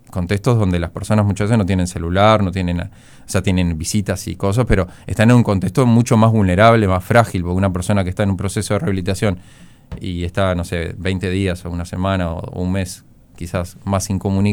contextos donde las personas muchas veces no tienen celular, no tienen, o sea, tienen visitas y cosas, pero están en un contexto mucho más vulnerable, más frágil, porque una persona que está en un proceso de rehabilitación y está, no sé, 20 días o una semana o un mes quizás más incomunicada,